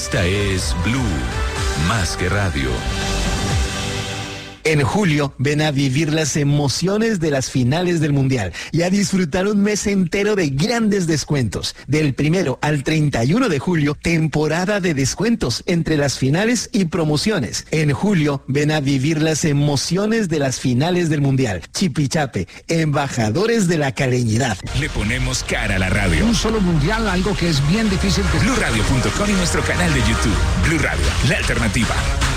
Esta es Blue, más que radio. En julio, ven a vivir las emociones de las finales del Mundial y a disfrutar un mes entero de grandes descuentos. Del 1 al 31 de julio, temporada de descuentos entre las finales y promociones. En julio, ven a vivir las emociones de las finales del Mundial. Chipichape, embajadores de la caleñidad. Le ponemos cara a la radio. Un solo mundial, algo que es bien difícil. BlueRadio.com y nuestro canal de YouTube. Blue Radio, la alternativa.